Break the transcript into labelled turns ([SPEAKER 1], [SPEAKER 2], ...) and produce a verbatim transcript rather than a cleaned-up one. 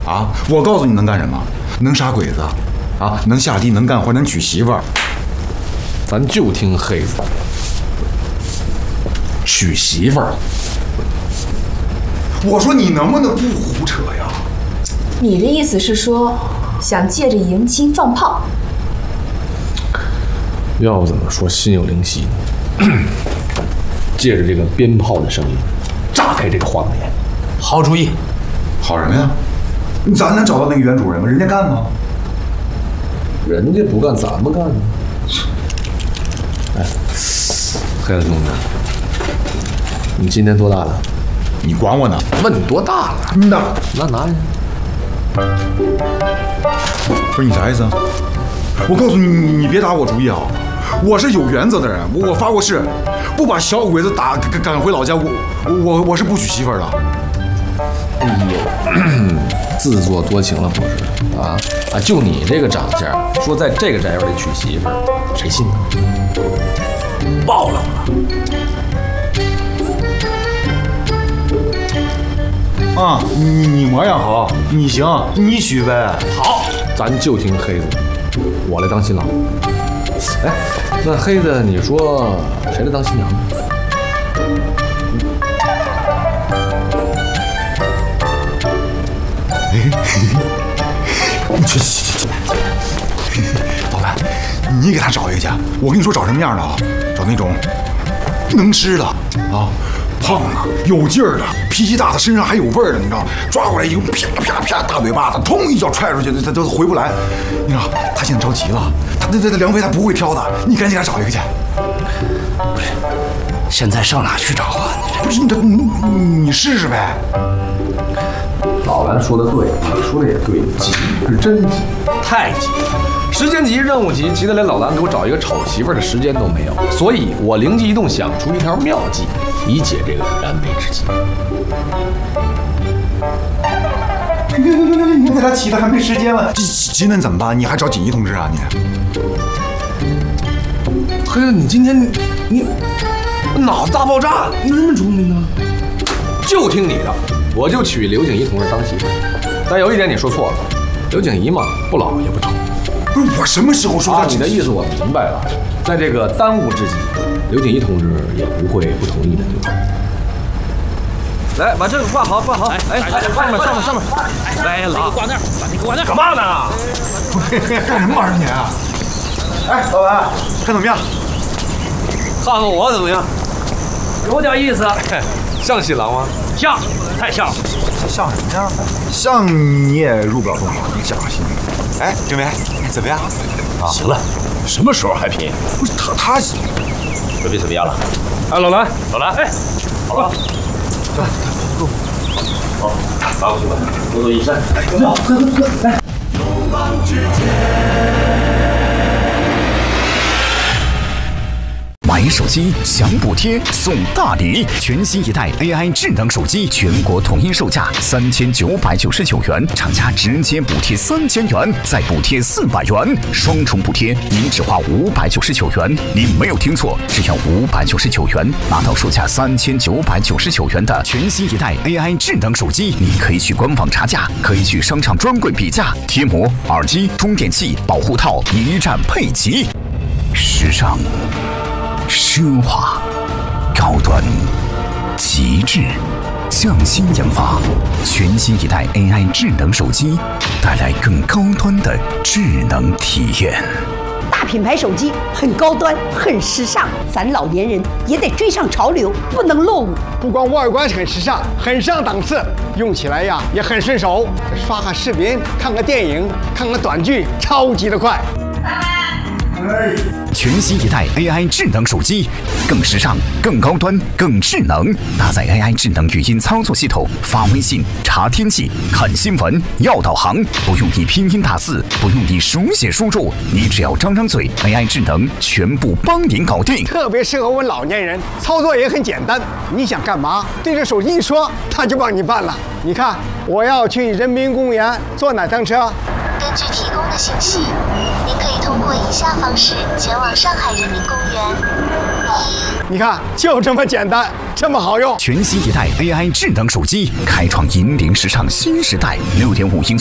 [SPEAKER 1] 啊！我告诉你能干什么？能杀鬼子，啊，能下地，能干活，能娶媳妇儿。
[SPEAKER 2] 咱就听黑子。娶媳妇儿。
[SPEAKER 1] 我说你能不能不胡扯呀？
[SPEAKER 3] 你的意思是说，想借着迎亲放炮？
[SPEAKER 2] 要怎么说心有灵犀？借着这个鞭炮的声音，炸开这个花岗岩。
[SPEAKER 4] 好主意。
[SPEAKER 1] 好什么呀？咱能找到那个原主人吗？人家干吗？
[SPEAKER 2] 人家不干，咱们干呢。哎，黑子兄弟，你今年多大了？
[SPEAKER 1] 你管我呢？
[SPEAKER 2] 问你多大了？
[SPEAKER 1] 那
[SPEAKER 2] 那拿去。
[SPEAKER 1] 不是你啥意思啊？我告诉你，你你别打我主意啊！我是有原则的人，我我发过誓，不把小鬼子打赶赶回老家，我我我是不娶媳妇儿的。
[SPEAKER 2] 哎呦，自作多情了不是？啊啊！就你这个长相，说在这个宅院里娶媳妇儿，谁信呢？
[SPEAKER 4] 暴露了。
[SPEAKER 1] 啊，你你模样好，你行，你娶呗。
[SPEAKER 2] 好，咱就听黑子，我来当新郎。哎，那黑子，你说谁来当新娘？
[SPEAKER 1] 去去去去！老板，你给他找一个去。我跟你说找什么样的啊？找那种能吃的啊。胖的，有劲儿的，脾气大的，身上还有味儿的，你知道？抓过来以后，啪啪啪大嘴巴子，通一脚踹出去，他都回不来。你知道？他现在着急了，他这这梁飞他不会挑的，你赶紧给他找一个去。
[SPEAKER 4] 不是，现在上哪去找啊？
[SPEAKER 1] 不是你这，你你试试呗。
[SPEAKER 2] 老蓝说的对，你说的也对，急是真急，太急。时间急，任务急，急得连老蓝给我找一个丑媳妇的时间都没有，所以我灵机一动，想出一条妙计，以解这个燃眉之急。
[SPEAKER 1] 你给他急的还没时间了，急急能怎么办？你还找锦衣同志啊你？
[SPEAKER 2] 黑子，你今天你你脑子大爆炸，你怎么这么聪明呢？就听你的，我就娶刘景怡同志当媳妇。但有一点你说错了，刘景怡嘛，不老也不丑。
[SPEAKER 1] 不是我什么时候说
[SPEAKER 2] 啊？你的意思我明白了，在这个当务之急，刘景怡同志也不会不同意的，对吧？
[SPEAKER 5] 来，把这个挂好，挂好。哎哎，上面上面上面。来，老挂那儿，把那个挂那儿。干嘛呢？
[SPEAKER 1] 干什么玩意儿你啊？哎，老板，看怎么样？
[SPEAKER 5] 看看我怎么样？有点意思。
[SPEAKER 2] 像新郎吗？
[SPEAKER 5] 像，太像了。
[SPEAKER 1] 像什么样？像你也入不了洞房，你假性。哎，政委，怎么样？
[SPEAKER 4] 啊，行了，什么时候还拼？
[SPEAKER 1] 不是他他
[SPEAKER 4] 准备怎么样了？
[SPEAKER 2] 哎，老蓝，
[SPEAKER 4] 老蓝，哎，好了，走，走，好，拿过去吧，多多益善。走，快快快，来。
[SPEAKER 6] 买手机享补贴送大礼，全新一代 A I 智能手机全国统一售价三千九百九十九元，厂家直接补贴三千元，再补贴四百元，双重补贴，您只花五百九十九元。您没有听错，只要五百九十九元，拿到售价三千九百九十九元的全新一代 A I 智能手机。你可以去官网查价，可以去商场专柜比价，贴膜、耳机、充电器、保护套一站配齐，时尚。奢华、高端、极致，匠心研发，全新一代 A I 智能手机，带来更高端的智能体验。
[SPEAKER 7] 大品牌手机很高端，很时尚，咱老年人也得追上潮流，不能落伍。
[SPEAKER 8] 不光外观很时尚，很上档次，用起来呀也很顺手，刷个视频、看个电影、看个短剧，超级的快。
[SPEAKER 6] 全新一代 A I 智能手机，更时尚、更高端、更智能。搭载 A I 智能语音操作系统，发微信、查天气、看新闻、要导航，不用你拼音打字，不用你手写输入，你只要张张嘴 ，A I 智能全部帮您搞定。
[SPEAKER 8] 特别适合我们老年人，操作也很简单。你想干嘛，对着手机一说，它就帮你办了。你看，我要去人民公园坐哪趟车？
[SPEAKER 9] 根据提供的信息，您可以通过以下方式前往上海人民公园。
[SPEAKER 8] 你看，就这么简单，这么好用。
[SPEAKER 6] 全新一代 A I 智能手机，开创银铃时尚新时代，六点五英。